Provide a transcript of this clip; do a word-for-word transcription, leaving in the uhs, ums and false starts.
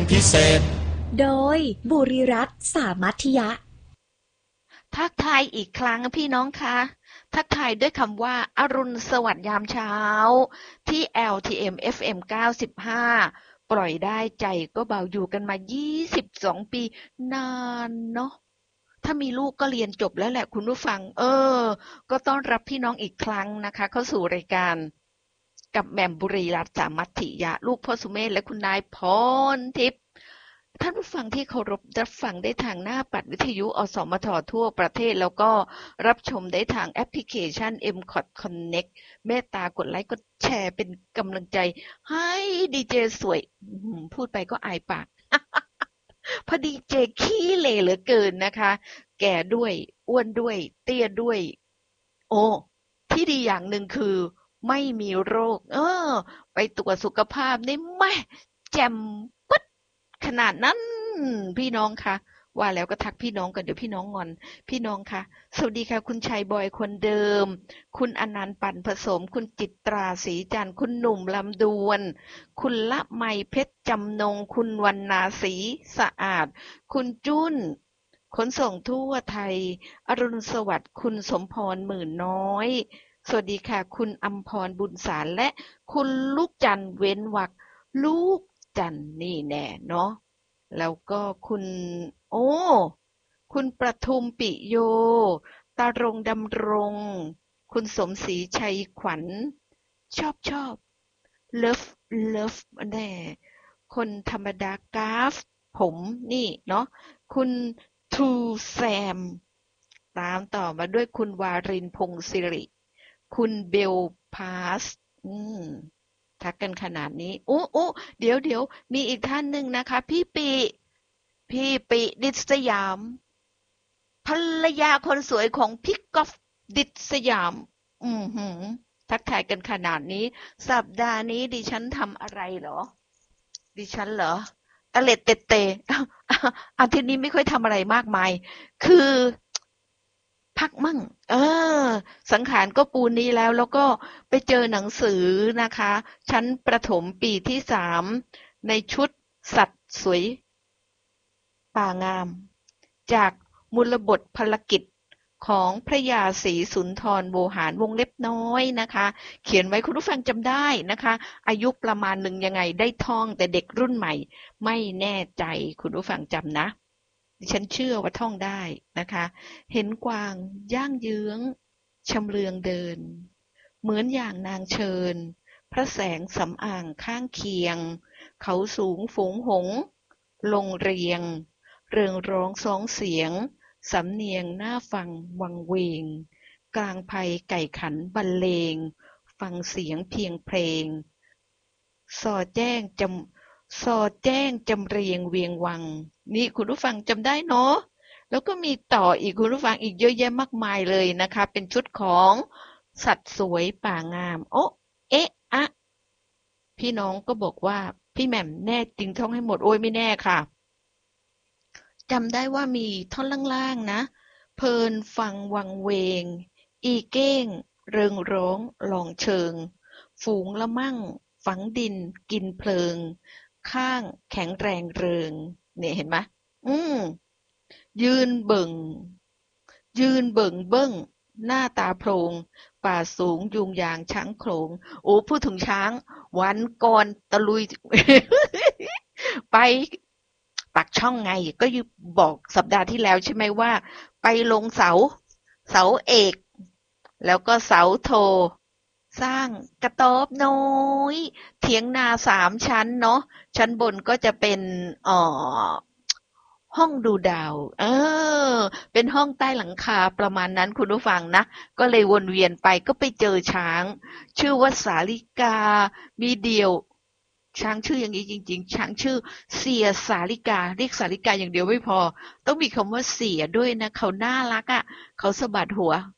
พิเศษโดยบุริรัตน์สามัคยะทักทายอีกครั้งพี่น้องคะทักทายด้วยคำว่าอรุณสวัสดิ์ยามเช้าที่ แอล ที เอ็ม เอฟ เอ็ม เก้าสิบห้าปล่อยได้ใจก็เบาอยู่กันมายี่สิบสองปีนานเนาะถ้ามีลูกก็เรียนจบแล้วแหละคุณผู้ฟังเออก็ต้อนรับพี่น้องอีกครั้งนะคะเข้าสู่รายการกับแหม่มบุรีรัตน์สามัคคิยะลูกพ่อสุเมธและคุณนายพรทิพย์ท่านผู้ฟังที่เคารพรับฟังได้ทางหน้าปัดวิทยุอสมททั่วประเทศแล้วก็รับชมได้ทางแอปพลิเคชัน เอ็ม คอท Connect เมตตากดไลค์กดแชร์เป็นกำลังใจให้ดีเจสวยพูดไปก็อายปากพอดีเจขี้เหร่เหลือเกินนะคะแก่ด้วยอ้วนด้วยเตี้ยด้วยโอ้ที่ดีอย่างหนึ่งคือไม่มีโรคเออไปตรวจสุขภาพนี่แม่แจ่มปึ๊ดขนาดนั้นพี่น้องคะว่าแล้วก็ทักพี่น้องกันเดี๋ยวพี่น้องงอนพี่น้องคะสวัสดีค่ะคุณชัยบอยคนเดิมคุณอนันต์ปั่นผสมคุณจิตราศรีจันทร์คุณหนุ่มลำดวนคุณละไมเพชรจำนงคุณวรรณาศรีสะอาดคุณจุ้นขนส่งทั่วไทยอรุณสวัสดิ์คุณสมพรหมื่นน้อยสวัสดีค่ะคุณอำพรบุญสารและคุณลูกจันทร์เว้นวรรคลูกจันทร์นี่แน่เนาะแล้วก็คุณโอ้คุณประทุมปิโยตารงดำรงคุณสมศรีชัยขวัญชอบชอบเลิฟเลิฟแน่คนธรรมดากราฟผมนี่เนาะคุณทูแซมตามต่อมาด้วยคุณวารินพงศ์สิริคุณเบลพาสอืมทักกันขนาดนี้อู้อู้เดี๋ยวเดี๋ยวมีอีกท่านหนึ่งนะคะพี่ปิพี่ปิดิษยามภรรยาคนสวยของพี่ก๊อฟดิษยามอือหือทักทายกันขนาดนี้สัปดาห์นี้ดิฉันทำอะไรเหรอดิฉันเหรอตะเล็ดเตะเตะอาทิตย์นี้ไม่ค่อยทำอะไรมากมายคือพักมั่งเออสังขารก็ปูนนี้แล้วแล้วก็ไปเจอหนังสือนะคะชั้นประถมปีที่สามในชุดสัตว์สวยป่างามจากมูลบทภารกิจของพระยาศรีสุนทรโวหารวงเล็บน้อยนะคะเขียนไว้คุณผู้ฟังจำได้นะคะอายุประมาณหนึ่งยังไงได้ท่องแต่เด็กรุ่นใหม่ไม่แน่ใจคุณผู้ฟังจำนะดิฉันเชื่อว่าท่องได้นะคะเห็นกวางย่างเยื้องชำเลืองเดินเหมือนอย่างนางเชิญพระแสงสำอ่างข้างเคียงเขาสูงฝูงหงส์ลงเรียงเริงร้องสองเสียงสำเนียงน่าฟังวังเวงกลางไพไก่ขันบรรเลงฟังเสียงเพียงเพลงสอแจ้งจำสอแจ้งจำเรียงเวียงวังนี่คุณผู้ฟังจำได้เนาะแล้วก็มีต่ออีกคุณผู้ฟังอีกเยอะแยะมากมายเลยนะคะเป็นชุดของสัตว์สวยป่างามโอ๊ะเอ๊ะอะพี่น้องก็บอกว่าพี่แหม่มแน่จริงท่องให้หมดโอ้ยไม่แน่ค่ะจำได้ว่ามีท่อนล่างๆนะเพลินฟังวังเวงอีเก้งเริงร้องลองเชิงฝูงละมั่งฝังดินกินเพลิงข้างแข็งแรงเริงเนี่ยเห็นไหมอืมยืนเบิ่งยืนเบิ่งเบิ้งหน้าตาโพลงป่าสูงยุงยางช้างโขลงโอ้พูดถึงช้างวันก่อนตะลุย ไปปักช่องไงก็ยบอกสัปดาห์ที่แล้วใช่ไหมว่าไปลงเสาเสาเอกแล้วก็เสาโทสร้างกระต๊อบน้อยเถียงนาสามชั้นเนาะชั้นบนก็จะเป็นเอ่อห้องดูดาวเออเป็นห้องใต้หลังคาประมาณนั้นคุณผู้ฟังนะก็เลยวนเวียนไปก็ไปเจอช้างชื่อว่าสาลิกามีเดี่ยวช้างชื่ออย่างนี้จริงๆช้างชื่อเสียสาลิกาเรียกสาลิกาอย่างเดียวไม่พอต้องมีคำว่าเสียด้วยนะเขาน่ารักอ่ะเขาสะบัดหัว